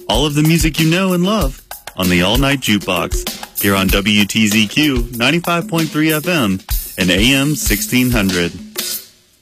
All of the music you know and love on the All Night Jukebox here on WTZQ 95.3 FM and AM 1600.